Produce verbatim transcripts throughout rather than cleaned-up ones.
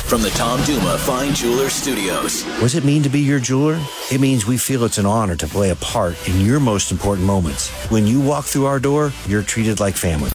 from the Tom Duma Fine Jeweler Studios. What does it mean to be your jeweler? It means we feel it's an honor to play a part in your most important moments. When you walk through our door, you're treated like family.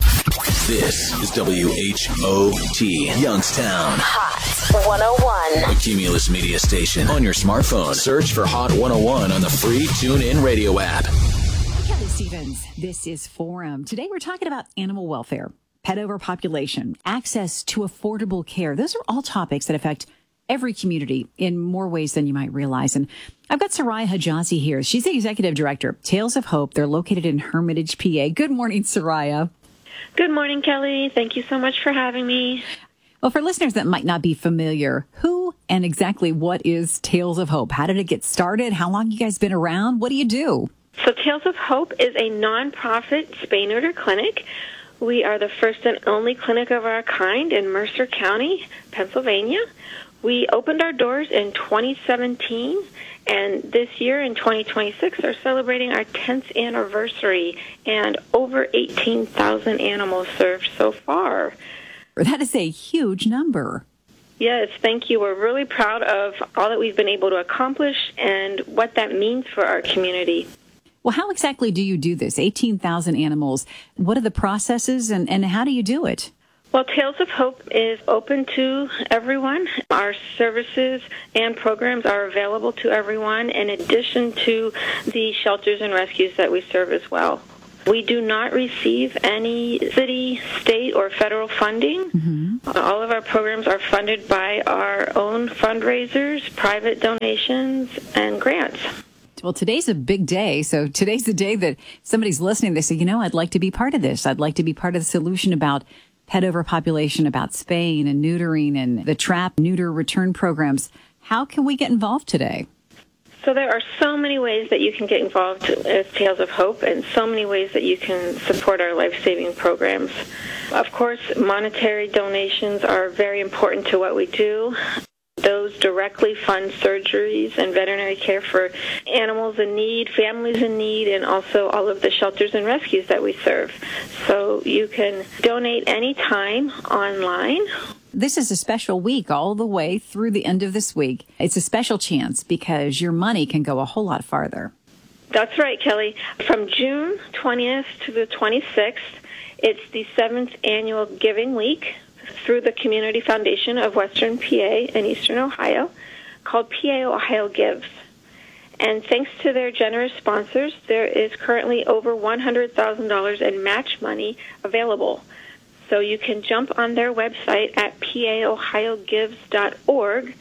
This is W H O T, Youngstown. Hot one oh one. A Cumulus Media Station. On your smartphone, search for Hot one oh one on the free TuneIn Radio app. Kelly Stevens, this is Forum. Today we're talking about animal welfare, pet overpopulation, access to affordable care. Those are all topics that affect every community in more ways than you might realize. And I've got Soraya Hijazi here. She's the executive director, Tales of Hope. They're located in Hermitage, P A. Good morning, Soraya. Good morning, Kelly. Thank you so much for having me. Well, for listeners that might not be familiar, who and exactly what is Tales of Hope? How did it get started? How long you guys been around? What do you do? So Tales of Hope is a nonprofit spay-neuter clinic. We are the first and only clinic of our kind in Mercer County, Pennsylvania. We opened our doors in twenty seventeen, and this year in twenty twenty-six are celebrating our tenth anniversary, and over eighteen thousand animals served so far. That is a huge number. Yes, thank you. We're really proud of all that we've been able to accomplish and what that means for our community. Well, how exactly do you do this? eighteen thousand animals. What are the processes and, and how do you do it? Well, Tales of Hope is open to everyone. Our services and programs are available to everyone in addition to the shelters and rescues that we serve as well. We do not receive any city, state, or federal funding. Mm-hmm. All of our programs are funded by our own fundraisers, private donations, and grants. Well, today's a big day. So today's the day that somebody's listening. They say, you know, I'd like to be part of this. I'd like to be part of the solution about pet overpopulation, about spaying and neutering and the trap, neuter, return programs. How can we get involved today? So there are so many ways that you can get involved with Tales of Hope and so many ways that you can support our life-saving programs. Of course, monetary donations are very important to what we do. Those directly fund surgeries and veterinary care for animals in need, families in need, and also all of the shelters and rescues that we serve. So you can donate anytime online. This is a special week all the way through the end of this week. It's a special chance because your money can go a whole lot farther. That's right, Kelly. From June twentieth to the twenty-sixth, it's the seventh annual Giving Week through the Community Foundation of Western P A and Eastern Ohio, called P A Ohio Gives. And thanks to their generous sponsors, there is currently over one hundred thousand dollars in match money available. So you can jump on their website at P A Ohio gives dot org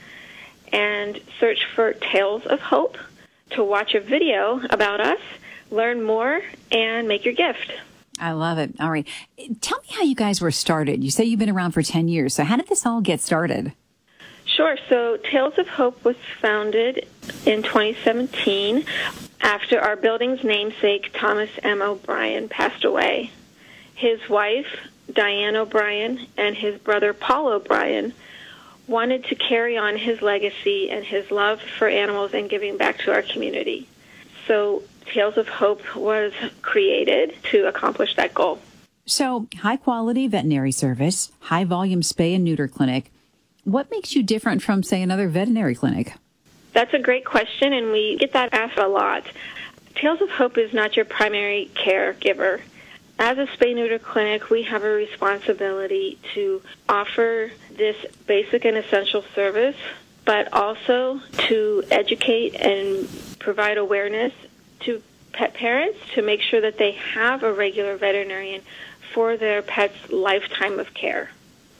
and search for Tales of Hope to watch a video about us, learn more, and make your gift. I love it. All right. Tell me how you guys were started. You say you've been around for ten years. So how did this all get started? Sure. So Tales of Hope was founded in twenty seventeen after our building's namesake, Thomas M. O'Brien, passed away. His wife, Diane O'Brien, and his brother, Paul O'Brien, wanted to carry on his legacy and his love for animals and giving back to our community. So Tales of Hope was created to accomplish that goal. So high-quality veterinary service, high-volume spay and neuter clinic. What makes you different from, say, another veterinary clinic? That's a great question, and we get that asked a lot. Tales of Hope is not your primary caregiver. As a spay-neuter clinic, we have a responsibility to offer this basic and essential service, but also to educate and provide awareness to pet parents to make sure that they have a regular veterinarian for their pet's lifetime of care.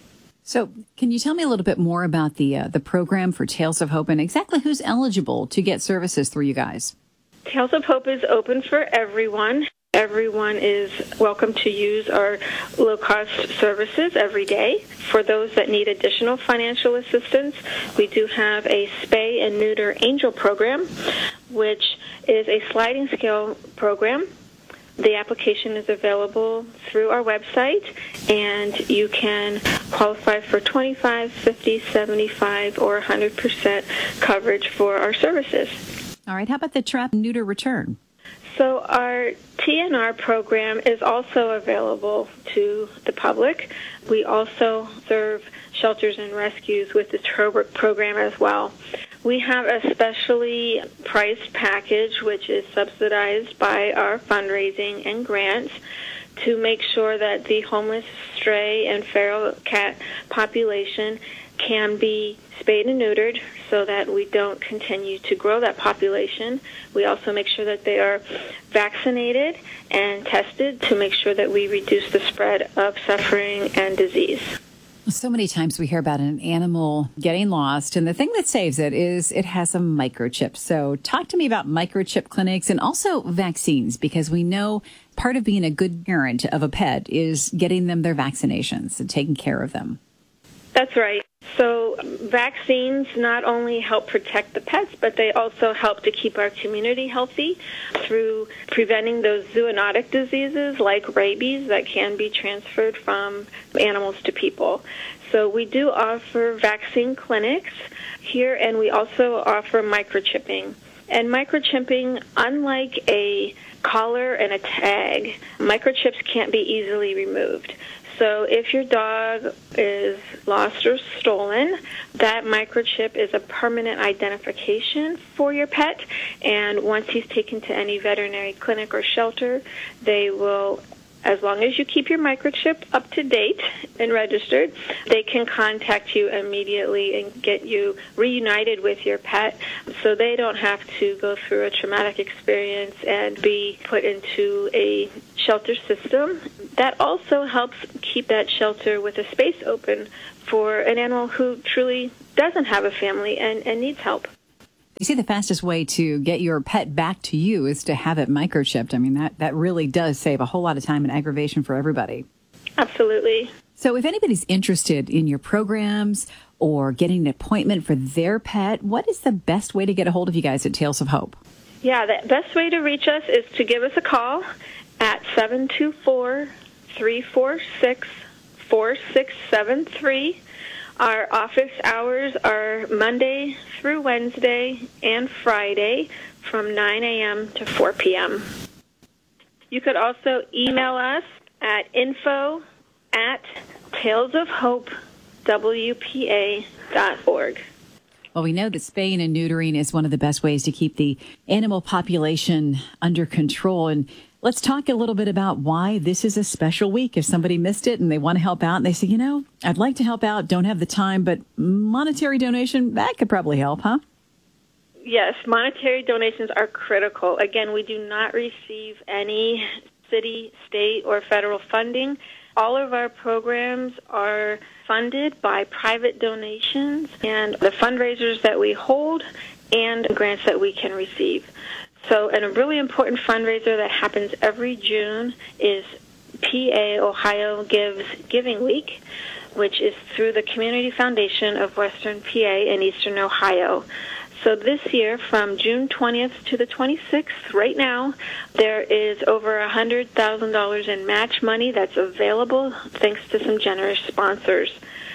So can you tell me a little bit more about the uh, the program for Tales of Hope and exactly who's eligible to get services through you guys? Tales of Hope is open for everyone. Everyone is welcome to use our low-cost services every day. For those that need additional financial assistance, we do have a spay and neuter angel program, which is a sliding scale program. The application is available through our website, and you can qualify for twenty-five, fifty, seventy-five, or one hundred percent coverage for our services. All right. How about the trap neuter return? So our T N R program is also available to the public. We also serve shelters and rescues with the Turbrick program as well. We have a specially priced package, which is subsidized by our fundraising and grants, to make sure that the homeless, stray, and feral cat population can be spayed and neutered so that we don't continue to grow that population. We also make sure that they are vaccinated and tested to make sure that we reduce the spread of suffering and disease. So many times we hear about an animal getting lost, and the thing that saves it is it has a microchip. So talk to me about microchip clinics and also vaccines, because we know part of being a good parent of a pet is getting them their vaccinations and taking care of them. That's right. So vaccines not only help protect the pets, but they also help to keep our community healthy through preventing those zoonotic diseases like rabies that can be transferred from animals to people. So we do offer vaccine clinics here, and we also offer microchipping. And microchipping, unlike a collar and a tag, microchips can't be easily removed. So if your dog is lost or stolen, that microchip is a permanent identification for your pet. And once he's taken to any veterinary clinic or shelter, they will, as long as you keep your microchip up to date and registered, they can contact you immediately and get you reunited with your pet so they don't have to go through a traumatic experience and be put into a shelter system. That also helps keep that shelter with a space open for an animal who truly doesn't have a family and, and needs help. You see, the fastest way to get your pet back to you is to have it microchipped. I mean, that, that really does save a whole lot of time and aggravation for everybody. Absolutely. So if anybody's interested in your programs or getting an appointment for their pet, what is the best way to get a hold of you guys at Tales of Hope? Yeah, the best way to reach us is to give us a call at seven two four, three four six, four six seven three. Our office hours are Monday through Wednesday and Friday from nine a.m. to four p.m. You could also email us at info at talesofhopewpa dot org. Well, we know that spaying and neutering is one of the best ways to keep the animal population under control. And let's talk a little bit about why this is a special week. If somebody missed it and they want to help out and they say, you know, I'd like to help out, don't have the time, but monetary donation, that could probably help, huh? Yes, monetary donations are critical. Again, we do not receive any city, state, or federal funding. All of our programs are funded by private donations and the fundraisers that we hold and grants that we can receive. So, and a really important fundraiser that happens every June is P A Ohio Gives Giving Week, which is through the Community Foundation of Western P A and Eastern Ohio. So this year, from June twentieth to the twenty-sixth, right now, there is over one hundred thousand dollars in match money that's available thanks to some generous sponsors.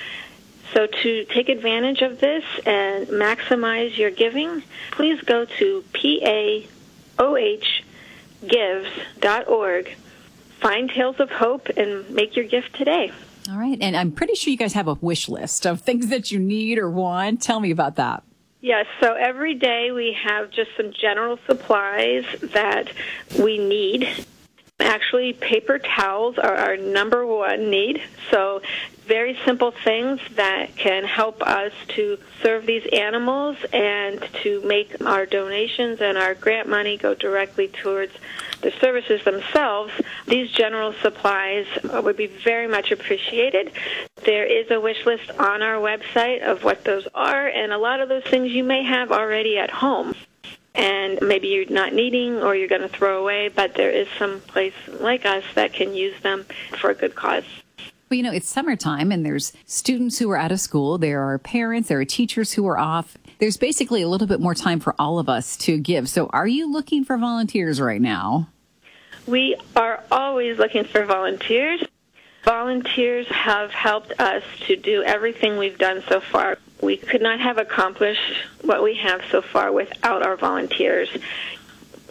So to take advantage of this and maximize your giving, please go to P A O H gives dot org. Find Tales of Hope and make your gift today. All right. And I'm pretty sure you guys have a wish list of things that you need or want. Tell me about that. Yes, so every day we have just some general supplies that we need. Actually, paper towels are our number one need. So very simple things that can help us to serve these animals and to make our donations and our grant money go directly towards the services themselves. These general supplies would be very much appreciated. There is a wish list on our website of what those are, and a lot of those things you may have already at home. And maybe you're not needing or you're going to throw away, but there is some place like us that can use them for a good cause. Well, you know, it's summertime and there's students who are out of school. There are parents, there are teachers who are off. There's basically a little bit more time for all of us to give. So are you looking for volunteers right now? We are always looking for volunteers. Volunteers have helped us to do everything we've done so far. We could not have accomplished what we have so far without our volunteers.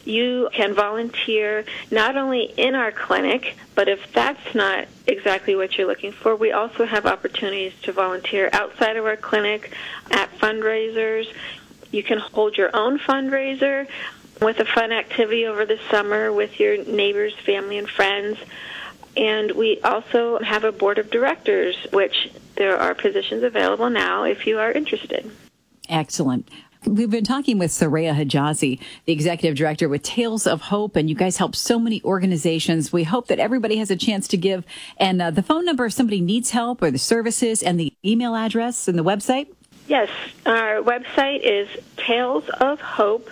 You can volunteer not only in our clinic, but if that's not exactly what you're looking for, we also have opportunities to volunteer outside of our clinic at fundraisers. You can hold your own fundraiser with a fun activity over the summer with your neighbors, family, and friends. And we also have a board of directors, which there are positions available now if you are interested. Excellent. We've been talking with Soraya Hijazi, the executive director with Tales of Hope, and you guys help so many organizations. We hope that everybody has a chance to give. And uh, the phone number if somebody needs help, or the services, and the email address and the website? Yes, our website is tales of hope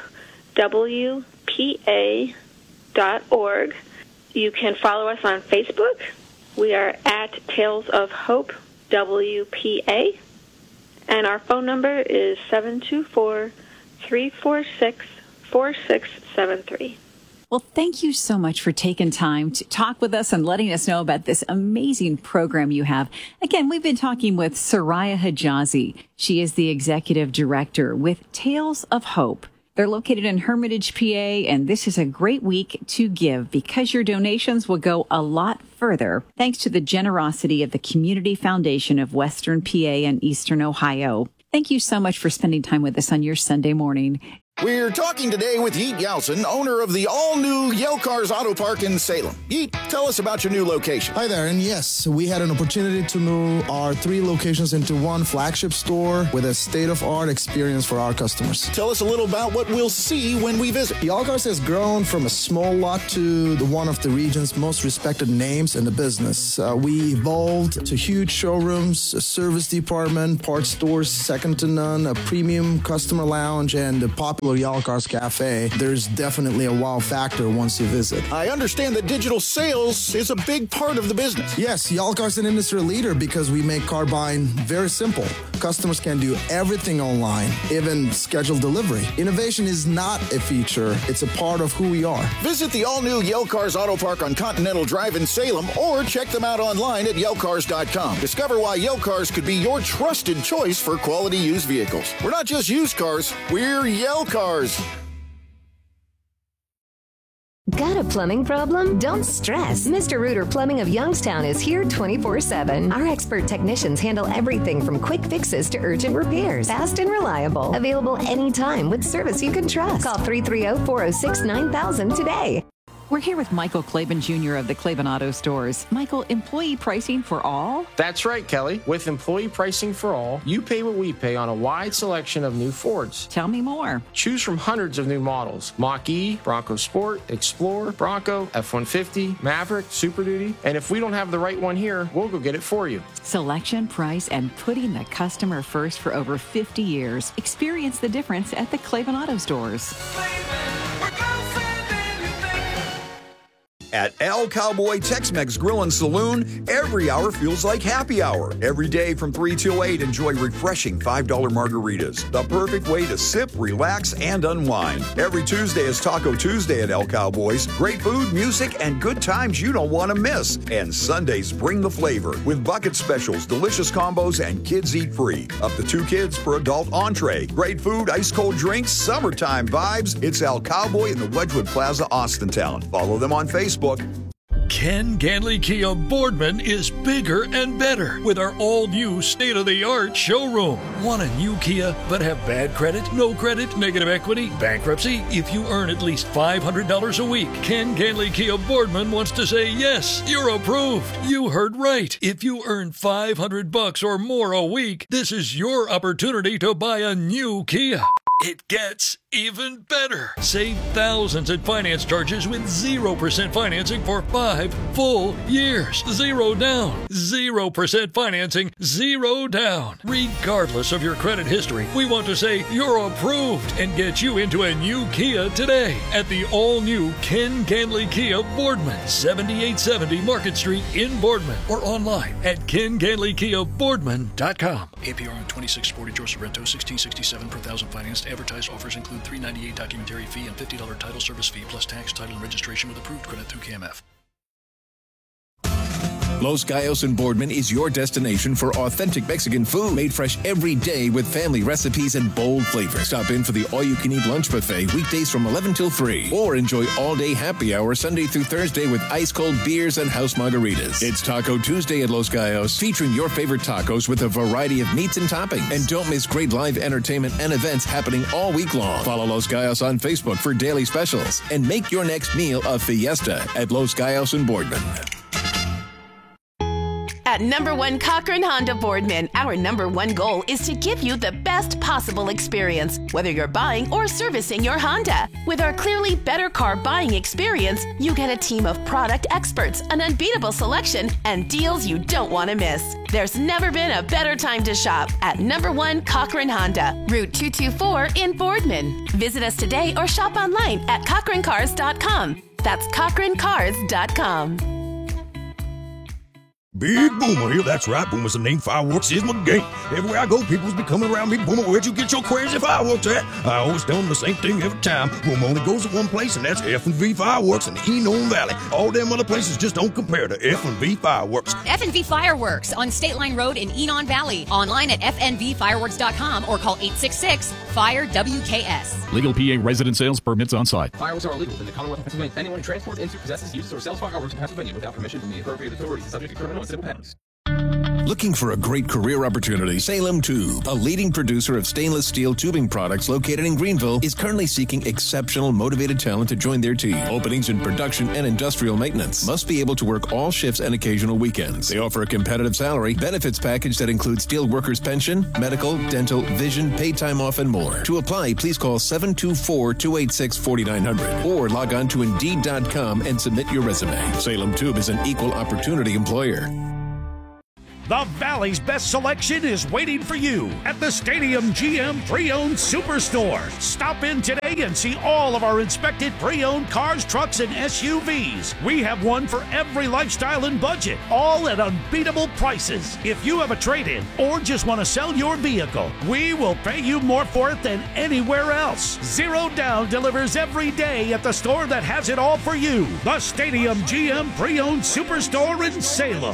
w p a dot org. You can follow us on Facebook. We are at Tales of Hope W P A. And our phone number is seven two four, three four six, four six seven three. Well, thank you so much for taking time to talk with us and letting us know about this amazing program you have. Again, we've been talking with Soraya Hijazi. She is the executive director with Tales of Hope. They're located in Hermitage, P A, and this is a great week to give because your donations will go a lot further thanks to the generosity of the Community Foundation of Western P A and Eastern Ohio. Thank you so much for spending time with us on your Sunday morning. We're talking today with Yeet Yelson, owner of the all-new Yale Cars Auto Park in Salem. Yeet, tell us about your new location. Hi there, and yes, we had an opportunity to move our three locations into one flagship store with a state-of-art experience for our customers. Tell us a little about what we'll see when we visit. Yale Cars has grown from a small lot to the one of the region's most respected names in the business. Uh, we evolved to huge showrooms, a service department, parts stores second to none, a premium customer lounge, and a popular Yale Cars Cafe. There's definitely a wow factor once you visit. I understand that digital sales is a big part of the business. Yes, Yale Cars is an industry leader because we make car buying very simple. Customers can do everything online, even schedule delivery. Innovation is not a feature, it's a part of who we are. Visit the all-new Yale Cars Auto Park on Continental Drive in Salem or check them out online at yale cars dot com. Discover why Yale Cars could be your trusted choice for quality used vehicles. We're not just used cars, we're Yale Cars. Got a plumbing problem? Don't stress. Mister Reuter Plumbing of Youngstown is here twenty-four seven. Our expert technicians handle everything from quick fixes to urgent repairs. Fast and reliable. Available anytime with service you can trust. Call three three zero, four zero six, nine thousand today. We're here with Michael Claiborne Junior of the Claiborne Auto Stores. Michael, employee pricing for all? That's right, Kelly. With employee pricing for all, you pay what we pay on a wide selection of new Fords. Tell me more. Choose from hundreds of new models. Mach-E, Bronco Sport, Explorer, Bronco, F one fifty, Maverick, Super Duty. And if we don't have the right one here, we'll go get it for you. Selection, price, and putting the customer first for over fifty years. Experience the difference at the Claiborne Auto Stores. At El Cowboy Tex-Mex Grill and Saloon, every hour feels like happy hour. Every day from three till eight, enjoy refreshing five dollar margaritas. The perfect way to sip, relax, and unwind. Every Tuesday is Taco Tuesday at El Cowboys. Great food, music, and good times you don't want to miss. And Sundays bring the flavor with bucket specials, delicious combos, and kids eat free. Up to two kids per adult entree. Great food, ice-cold drinks, summertime vibes. It's El Cowboy in the Wedgwood Plaza, Austintown. Follow them on Facebook. Ken Ganley Kia Boardman is bigger and better with our all-new state-of-the-art showroom. Want a new Kia but have bad credit, no credit, negative equity, bankruptcy? If you earn at least five hundred dollars a week, Ken Ganley Kia Boardman wants to say, yes, you're approved. You heard right. If you earn five hundred bucks or more a week, this is your opportunity to buy a new Kia. It gets even better. Save thousands in finance charges with zero percent financing for five full years. Zero down. zero percent financing, zero down. Regardless of your credit history, we want to say you're approved and get you into a new Kia today at the all-new Ken Ganley Kia Boardman, seventy-eight seventy Market Street in Boardman, or online at ken ganley kia boardman dot com. A P R on twenty-six forty George Sorrento, sixteen sixty-seven per thousand financed. Advertised offers include three ninety-eight documentary fee and fifty dollars title service fee plus tax, title, and registration with approved credit through K M F. Los Gallos and Boardman is your destination for authentic Mexican food made fresh every day with family recipes and bold flavors. Stop in for the all-you-can-eat lunch buffet weekdays from eleven till three, or enjoy all-day happy hour Sunday through Thursday with ice-cold beers and house margaritas. It's Taco Tuesday at Los Gallos, featuring your favorite tacos with a variety of meats and toppings. And don't miss great live entertainment and events happening all week long. Follow Los Gallos on Facebook for daily specials and make your next meal a fiesta at Los Gallos and Boardman. At Number One Cochran Honda Boardman, our number one goal is to give you the best possible experience, whether you're buying or servicing your Honda. With our clearly better car buying experience, you get a team of product experts, an unbeatable selection, and deals you don't want to miss. There's never been a better time to shop at Number One Cochran Honda, Route two twenty-four in Boardman. Visit us today or shop online at Cochran Cars dot com. That's Cochran Cars dot com. Big Boomer here, that's right, Boomer's the name, fireworks is my game. Everywhere I go, people's be coming around me, Boomer, where'd you get your crazy fireworks at? I always tell them the same thing every time. Boomer only goes to one place, and that's F and V Fireworks in the Enon Valley. All them other places just don't compare to F and V Fireworks. F and V Fireworks on State Line Road in Enon Valley. Online at F N V fireworks dot com or call eight six six, FIRE W K S. Legal P A resident sales permits on site. Fireworks are illegal in the Commonwealth of Pennsylvania. Anyone who transports into, possesses, uses, or sells fireworks in Pennsylvania without permission from the appropriate authorities is subject to criminal and civil penalties. Looking for a great career opportunity? Salem Tube, a leading producer of stainless steel tubing products located in Greenville, is currently seeking exceptional, motivated talent to join their team. Openings in production and industrial maintenance. Must be able to work all shifts and occasional weekends. They offer a competitive salary, benefits package that includes steel workers pension, medical, dental, vision, paid time off, and more. To apply, please call seven two four, two eight six, four nine zero zero or log on to Indeed dot com and submit your resume. Salem Tube is an equal opportunity employer. The Valley's best selection is waiting for you at the Stadium G M Pre-Owned Superstore. Stop in today and see all of our inspected pre-owned cars, trucks, and S U Vs. We have one for every lifestyle and budget, all at unbeatable prices. If you have a trade-in or just want to sell your vehicle, we will pay you more for it than anywhere else. Zero Down delivers every day at the store that has it all for you. The Stadium G M Pre-Owned Superstore in Salem.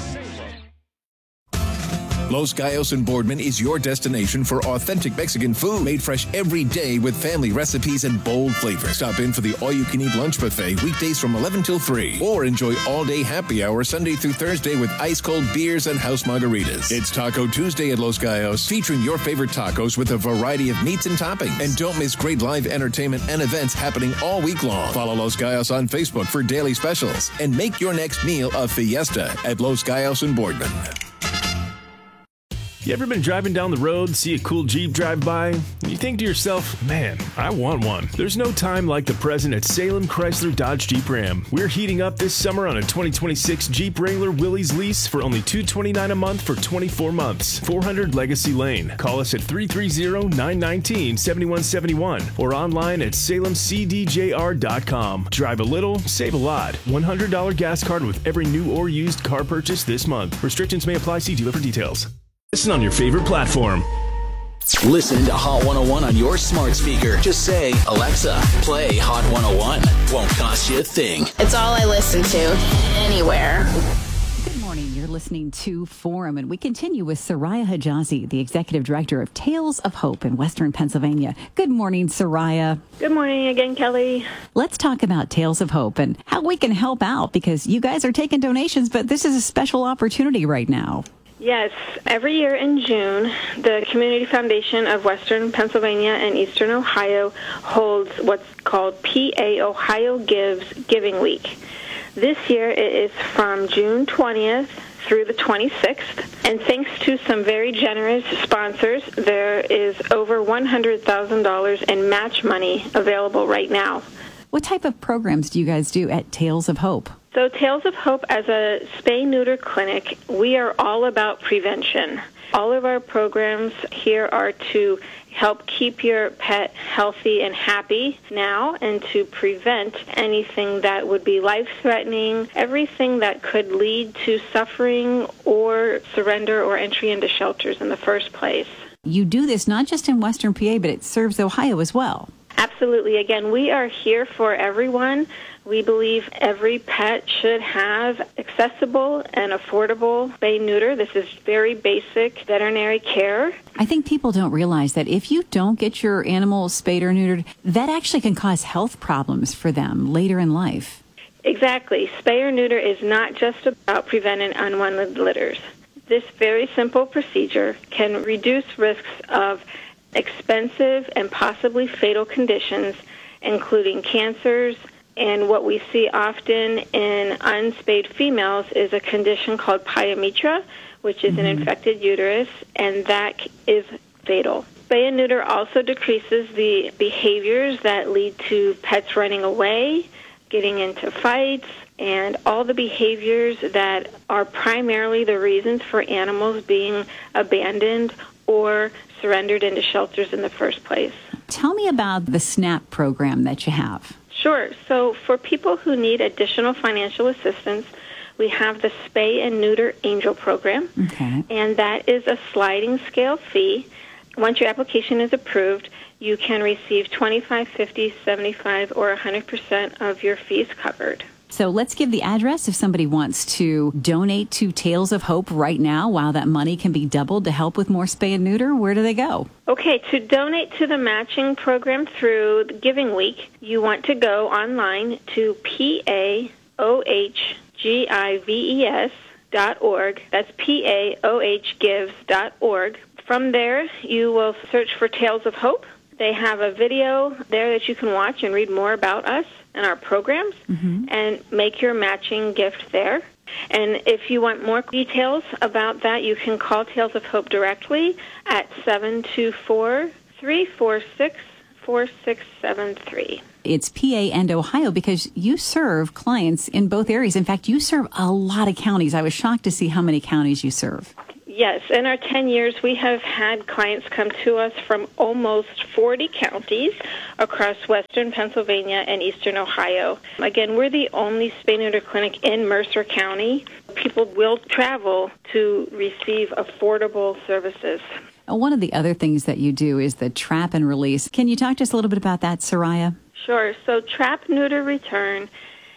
Los Gallos and Boardman is your destination for authentic Mexican food made fresh every day with family recipes and bold flavors. Stop in for the all-you-can-eat lunch buffet weekdays from eleven till three, or enjoy all-day happy hour Sunday through Thursday with ice-cold beers and house margaritas. It's Taco Tuesday at Los Gallos, featuring your favorite tacos with a variety of meats and toppings. And don't miss great live entertainment and events happening all week long. Follow Los Gallos on Facebook for daily specials and make your next meal a fiesta at Los Gallos and Boardman. You ever been driving down the road, see a cool Jeep drive by, and you think to yourself, man, I want one. There's no time like the present at Salem Chrysler Dodge Jeep Ram. We're heating up this summer on a twenty twenty-six Jeep Wrangler Willys lease for only two hundred twenty-nine dollars a month for twenty-four months. four hundred Legacy Lane. Call us at three three zero, nine one nine, seven one seven one or online at salem c d j r dot com. Drive a little, save a lot. one hundred dollars gas card with every new or used car purchase this month. Restrictions may apply. See dealer for details. Listen on your favorite platform. Listen to Hot one oh one on your smart speaker. Just say, Alexa, play Hot one oh one. Won't cost you a thing. It's all I listen to, anywhere. Good morning. You're listening to Forum, and we continue with Soraya Hijazi, the Executive Director of Tales of Hope in Western Pennsylvania. Good morning, Soraya. Good morning again, Kelly. Let's talk about Tales of Hope and how we can help out, because you guys are taking donations, but this is a special opportunity right now. Yes, every year in June, the Community Foundation of Western Pennsylvania and Eastern Ohio holds what's called P A Ohio Gives Giving Week. This year it is from June twentieth through the twenty-sixth, and thanks to some very generous sponsors, there is over one hundred thousand dollars in match money available right now. What type of programs do you guys do at Tales of Hope? So Tales of Hope, as a spay-neuter clinic, we are all about prevention. All of our programs here are to help keep your pet healthy and happy now, and to prevent anything that would be life-threatening, everything that could lead to suffering or surrender or entry into shelters in the first place. You do this not just in Western P A, but it serves Ohio as well. Absolutely. Again, we are here for everyone. We believe every pet should have accessible and affordable spay-neuter. This is very basic veterinary care. I think people don't realize that if you don't get your animal spayed or neutered, that actually can cause health problems for them later in life. Exactly. Spay or neuter is not just about preventing unwanted litters. This very simple procedure can reduce risks of expensive and possibly fatal conditions, including cancers, and what we see often in unspayed females is a condition called pyometra, which is mm-hmm. an infected uterus, and that is fatal. Spay and neuter also decreases the behaviors that lead to pets running away, getting into fights, and all the behaviors that are primarily the reasons for animals being abandoned or surrendered into shelters in the first place. Tell me about the SNAP program that you have. Sure. So for people who need additional financial assistance, we have the Spay and Neuter Angel program, okay. and that is a sliding scale fee. Once your application is approved, you can receive twenty-five, fifty, seventy-five, or one hundred percent of your fees covered. So let's give the address if somebody wants to donate to Tales of Hope right now while that money can be doubled to help with more spay and neuter. Where do they go? Okay, to donate to the matching program through the Giving Week, you want to go online to P A O H G I V E S dot org. That's P A O H gives dot org. From there, you will search for Tales of Hope. They have a video there that you can watch and read more about us and our programs, mm-hmm. and make your matching gift there. And if you want more details about that, you can call Tales of Hope directly at seven two four, three four six, four six seven three. It's P A and Ohio because you serve clients in both areas. In fact, you serve a lot of counties. I was shocked to see how many counties you serve. Yes, in our ten years, we have had clients come to us from almost forty counties across western Pennsylvania and eastern Ohio. Again, we're the only spay-neuter clinic in Mercer County. People will travel to receive affordable services. One of the other things that you do is the trap and release. Can you talk to us a little bit about that, Soraya? Sure. So trap, neuter, return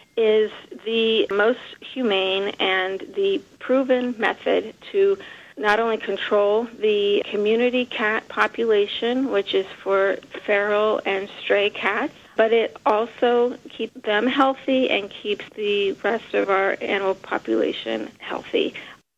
is the most humane and the proven method to not only control the community cat population, which is for feral and stray cats, but it also keeps them healthy and keeps the rest of our animal population healthy.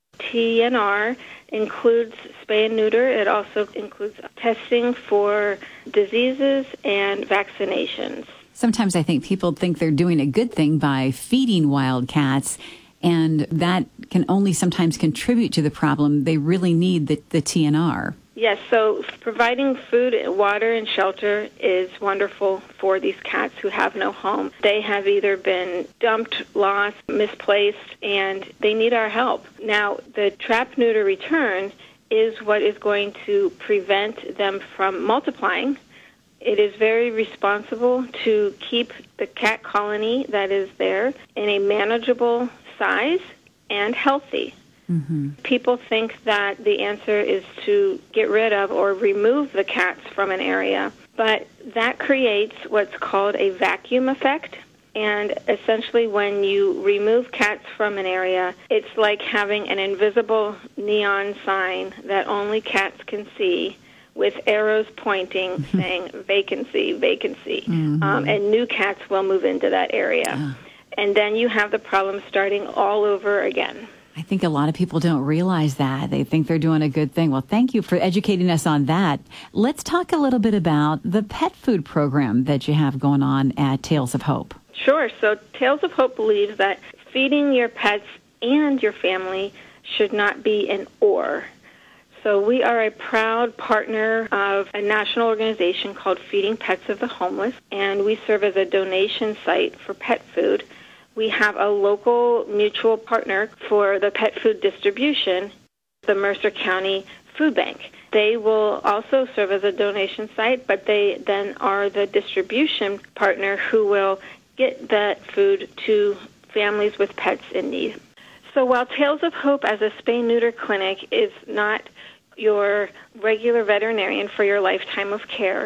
T N R includes spay and neuter. It also includes testing for diseases and vaccinations. Sometimes I think people think they're doing a good thing by feeding wild cats, and that can only sometimes contribute to the problem. They really need the, the T N R. Yes, so providing food, water, and shelter is wonderful for these cats who have no home. They have either been dumped, lost, misplaced, and they need our help. Now, the trap, neuter, return is what is going to prevent them from multiplying. It is very responsible to keep the cat colony that is there in a manageable size and healthy. Mm-hmm. People think that the answer is to get rid of or remove the cats from an area, but that creates what's called a vacuum effect. And essentially when you remove cats from an area, it's like having an invisible neon sign that only cats can see, with arrows pointing, saying vacancy, vacancy. Mm-hmm. Um, and new cats will move into that area. Yeah. And then you have the problem starting all over again. I think a lot of people don't realize that. They think they're doing a good thing. Well, thank you for educating us on that. Let's talk a little bit about the pet food program that you have going on at Tales of Hope. Sure. So Tales of Hope believes that feeding your pets and your family should not be an or. So we are a proud partner of a national organization called Feeding Pets of the Homeless, and we serve as a donation site for pet food. We have a local mutual partner for the pet food distribution, the Mercer County Food Bank. They will also serve as a donation site, but they then are the distribution partner who will get that food to families with pets in need. So while Tales of Hope as a spay-neuter clinic is not your regular veterinarian for your lifetime of care,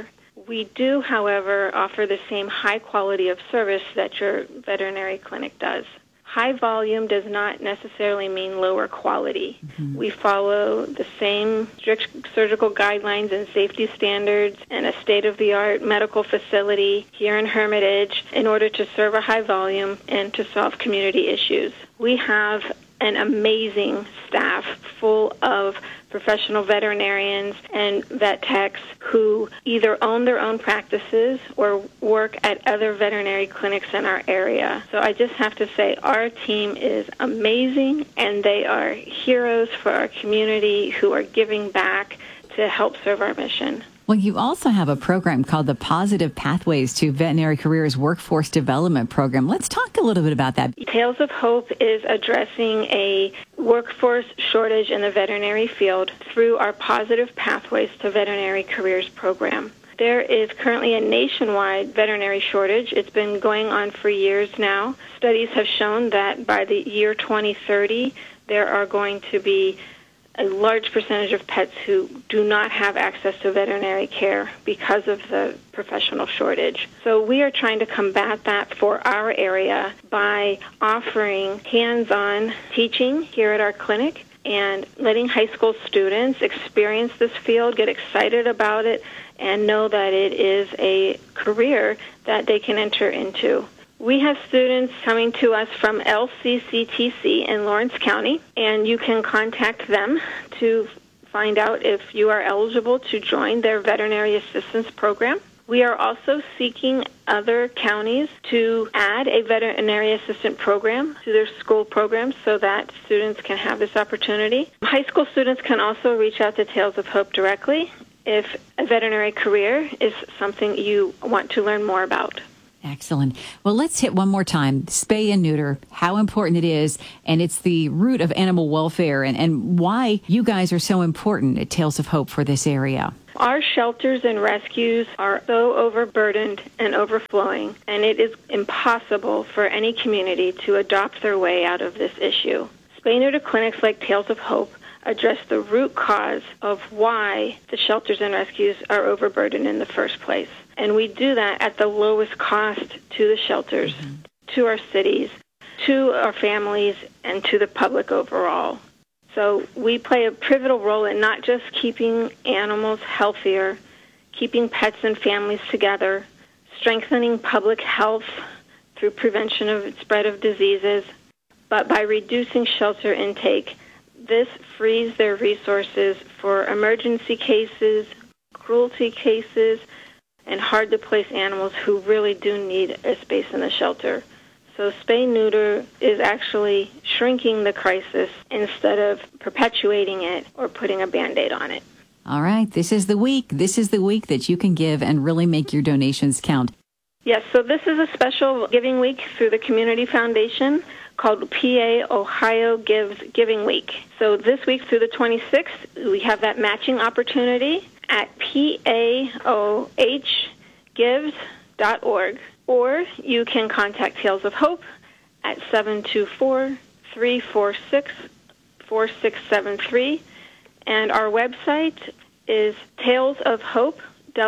We do, however, offer the same high quality of service that your veterinary clinic does. High volume does not necessarily mean lower quality. Mm-hmm. We follow the same strict surgical guidelines and safety standards and a state-of-the-art medical facility here in Hermitage in order to serve a high volume and to solve community issues. We have an amazing staff full of professional veterinarians and vet techs who either own their own practices or work at other veterinary clinics in our area. So I just have to say our team is amazing, and they are heroes for our community who are giving back to help serve our mission. Well, you also have a program called the Positive Pathways to Veterinary Careers Workforce Development Program. Let's talk a little bit about that. Tales of Hope is addressing a workforce shortage in the veterinary field through our Positive Pathways to Veterinary Careers program. There is currently a nationwide veterinary shortage. It's been going on for years now. Studies have shown that by the year twenty thirty, there are going to be a large percentage of pets who do not have access to veterinary care because of the professional shortage. So we are trying to combat that for our area by offering hands-on teaching here at our clinic and letting high school students experience this field, get excited about it, and know that it is a career that they can enter into. We have students coming to us from L C C T C in Lawrence County, and you can contact them to find out if you are eligible to join their veterinary assistance program. We are also seeking other counties to add a veterinary assistant program to their school programs so that students can have this opportunity. High school students can also reach out to Tales of Hope directly if a veterinary career is something you want to learn more about. Excellent. Well, let's hit one more time. Spay and neuter, how important it is, and it's the root of animal welfare, and, and why you guys are so important at Tales of Hope for this area. Our shelters and rescues are so overburdened and overflowing, and it is impossible for any community to adopt their way out of this issue. Spay-neuter clinics like Tales of Hope address the root cause of why the shelters and rescues are overburdened in the first place. And we do that at the lowest cost to the shelters, mm-hmm. to our cities, to our families, and to the public overall. So we play a pivotal role in not just keeping animals healthier, keeping pets and families together, strengthening public health through prevention of spread of diseases, but by reducing shelter intake. This frees their resources for emergency cases, cruelty cases, and hard-to-place animals who really do need a space in the shelter. So spay-neuter is actually shrinking the crisis instead of perpetuating it or putting a Band-Aid on it. All right, this is the week. This is the week that you can give and really make your donations count. Yes, so this is a special giving week through the Community Foundation called P A Ohio Gives Giving Week. So this week through the twenty-sixth, we have that matching opportunity at P A O H gives dot org. Or you can contact Tales of Hope at seven two four, three four six, four six seven three. And our website is tales of hope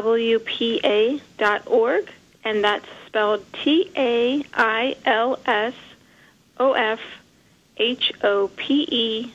w p a dot org. And that's spelled T A I L S O F H O P E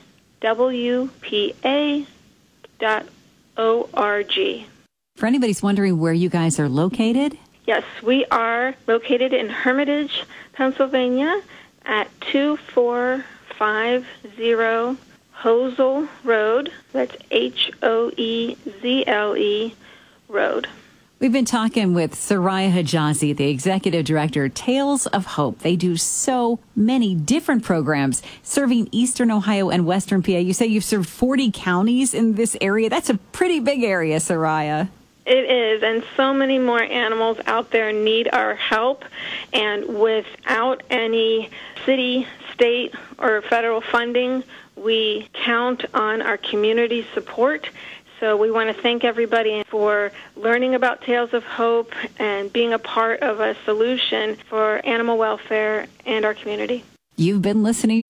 W P A dot O R G. For anybody who's wondering where you guys are located? Yes, we are located in Hermitage, Pennsylvania at two four five zero Hosel Road. That's H O E Z L E Road. We've been talking with Soraya Hijazi, the Executive Director, Tales of Hope. They do so many different programs serving Eastern Ohio and Western P A. You say you've served forty counties in this area. That's a pretty big area, Soraya. It is, and so many more animals out there need our help. And without any city, state, or federal funding, we count on our community support. So we want to thank everybody for learning about Tales of Hope and being a part of a solution for animal welfare and our community. You've been listening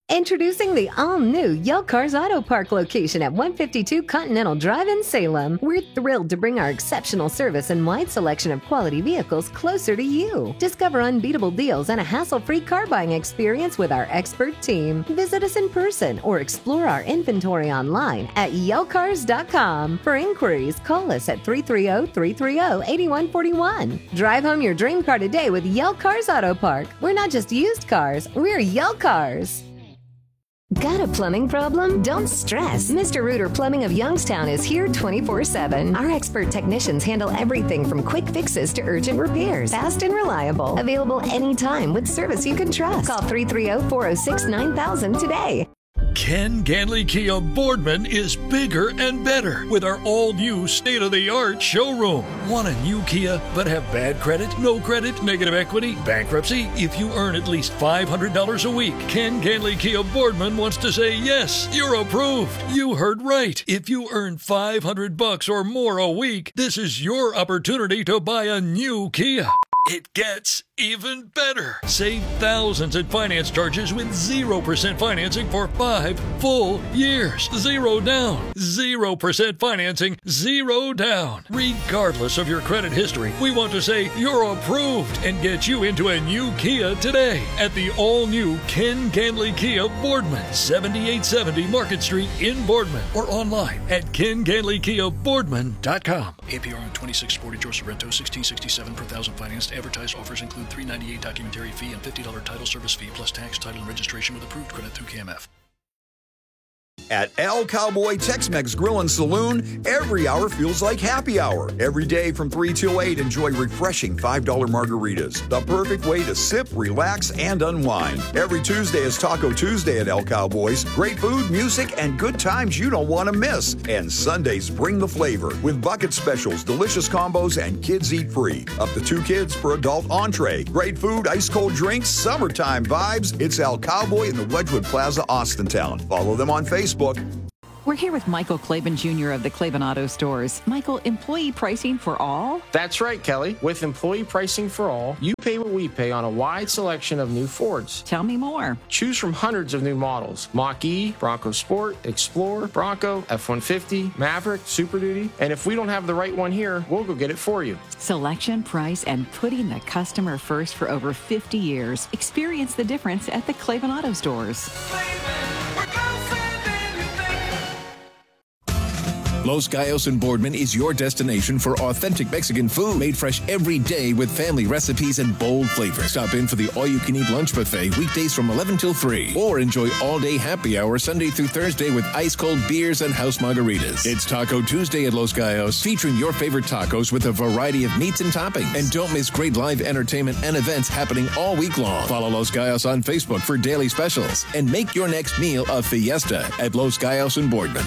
Introducing the all-new Yale Cars Auto Park location at one fifty-two Continental Drive in Salem. We're thrilled to bring our exceptional service and wide selection of quality vehicles closer to you. Discover unbeatable deals and a hassle-free car buying experience with our expert team. Visit us in person or explore our inventory online at yale cars dot com. For inquiries, call us at three three zero, three three zero, eight one four one. Drive home your dream car today with Yale Cars Auto Park. We're not just used cars, we're Yale Cars. Got a plumbing problem? Don't stress. Mister Rooter Plumbing of Youngstown is here twenty-four seven. Our expert technicians handle everything from quick fixes to urgent repairs. Fast and reliable. Available anytime with service you can trust. Call three three zero, four zero six, nine thousand today. Ken Ganley Kia Boardman is bigger and better with our all-new state-of-the-art showroom. Want a new Kia but have bad credit, no credit, negative equity, bankruptcy? If you earn at least five hundred dollars a week, Ken Ganley Kia Boardman wants to say yes, you're approved. You heard right. If you earn five hundred bucks or more a week, this is your opportunity to buy a new Kia. It gets even better. Save thousands in finance charges with zero percent financing for five full years. Zero down. zero percent financing, zero down. Regardless of your credit history, we want to say you're approved and get you into a new Kia today at the all-new Ken Ganley Kia Boardman, seventy-eight seventy Market Street in Boardman, or online at ken ganley kia boardman dot com. A P R on twenty-six Sportage or Sorrento, sixteen sixty-seven per thousand financed. Advertised offers include three ninety-eight documentary fee and fifty dollars title service fee plus tax, title, and registration with approved credit through K M F. At El Cowboy Tex-Mex Grill and Saloon, every hour feels like happy hour. Every day from three till eight, enjoy refreshing five dollar margaritas. The perfect way to sip, relax, and unwind. Every Tuesday is Taco Tuesday at El Cowboys. Great food, music, and good times you don't want to miss. And Sundays bring the flavor with bucket specials, delicious combos, and kids eat free. Up to two kids per adult entree. Great food, ice-cold drinks, summertime vibes. It's El Cowboy in the Wedgwood Plaza, Austintown. Follow them on Facebook. We're here with Michael Claiborne Junior of the Claiborne Auto Stores. Michael, employee pricing for all? That's right, Kelly. With employee pricing for all, you pay what we pay on a wide selection of new Fords. Tell me more. Choose from hundreds of new models. Mach-E, Bronco Sport, Explorer, Bronco, F one fifty, Maverick, Super Duty. And if we don't have the right one here, we'll go get it for you. Selection, price, and putting the customer first for over fifty years. Experience the difference at the Claiborne Auto Stores. Los Gallos in Boardman is your destination for authentic Mexican food made fresh every day with family recipes and bold flavors. Stop in for the all-you-can-eat lunch buffet weekdays from eleven till three, or enjoy all-day happy hour Sunday through Thursday with ice-cold beers and house margaritas. It's Taco Tuesday at Los Gallos, featuring your favorite tacos with a variety of meats and toppings. And don't miss great live entertainment and events happening all week long. Follow Los Gallos on Facebook for daily specials, and make your next meal a fiesta at Los Gallos in Boardman.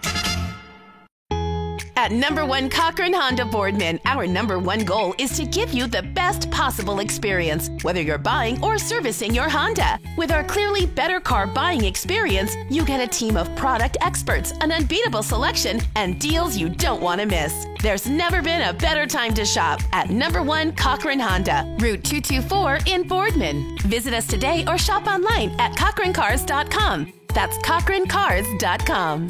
At number one Cochran Honda Boardman, our number one goal is to give you the best possible experience, whether you're buying or servicing your Honda. With our clearly better car buying experience, you get a team of product experts, an unbeatable selection, and deals you don't want to miss. There's never been a better time to shop at number one Cochran Honda, Route two twenty-four in Boardman. Visit us today or shop online at cochran cars dot com. That's cochran cars dot com.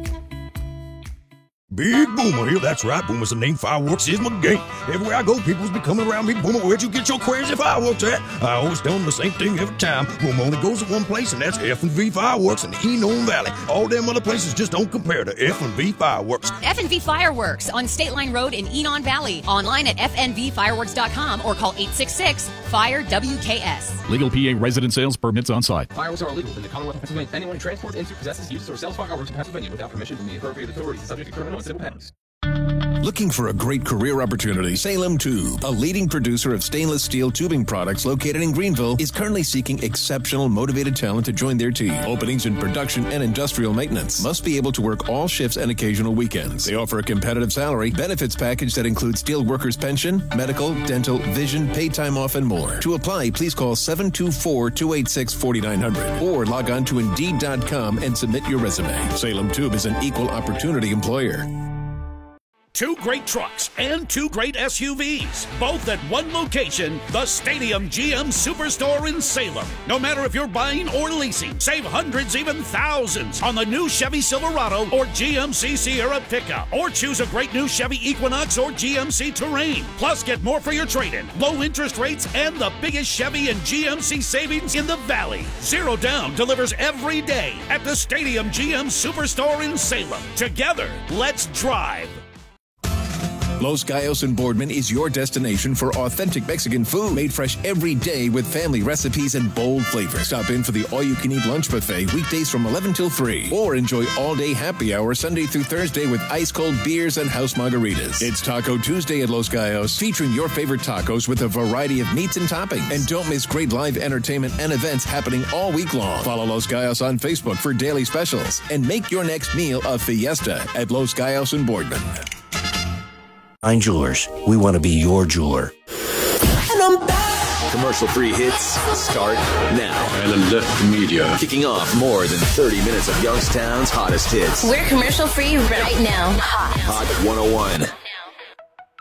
Big Boomer here, that's right, Boomer's the name, fireworks is my game. Everywhere I go, people's be coming around me, Boomer, where'd you get your crazy fireworks at? I always tell them the same thing every time. Boomer only goes to one place, and that's F and V Fireworks in the Enon Valley. All them other places just don't compare to F and V Fireworks. F and V Fireworks on State Line Road in Enon Valley. Online at f n v fireworks dot com or call eight six six, fire W K S. Legal P A resident sales permits on site. Fireworks are illegal in the Commonwealth of Pennsylvania. Anyone who transports, into, possesses, uses, or sells fireworks in Pennsylvania without permission from the appropriate authorities is subject to criminal and civil penalties. Looking for a great career opportunity? Salem Tube, a leading producer of stainless steel tubing products located in Greenville, is currently seeking exceptional, motivated talent to join their team. Openings in production and industrial maintenance. Must be able to work all shifts and occasional weekends. They offer a competitive salary, benefits package that includes steel workers' pension, medical, dental, vision, paid time off, and more. To apply, please call seven two four, two eight six, four nine zero zero or log on to Indeed dot com and submit your resume. Salem Tube is an equal opportunity employer. Two great trucks and two great S U Vs, both at one location, the Stadium G M Superstore in Salem. No matter if you're buying or leasing, save hundreds, even thousands on the new Chevy Silverado or G M C Sierra pickup. Or choose a great new Chevy Equinox or G M C Terrain. Plus, get more for your trade-in, low interest rates, and the biggest Chevy and G M C savings in the Valley. Zero Down delivers every day at the Stadium G M Superstore in Salem. Together, let's drive. Los Gallos and Boardman is your destination for authentic Mexican food made fresh every day with family recipes and bold flavors. Stop in for the all-you-can-eat lunch buffet weekdays from eleven till three, or enjoy all-day happy hour Sunday through Thursday with ice-cold beers and house margaritas. It's Taco Tuesday at Los Gallos, featuring your favorite tacos with a variety of meats and toppings. And don't miss great live entertainment and events happening all week long. Follow Los Gallos on Facebook for daily specials, and make your next meal a fiesta at Los Gallos and Boardman. Fine Jewelers. We want to be your jeweler. And I'm back. Commercial-free hits start now. And alert media. Kicking off more than thirty minutes of Youngstown's hottest hits. We're commercial-free right now. Hot. Hot one oh one.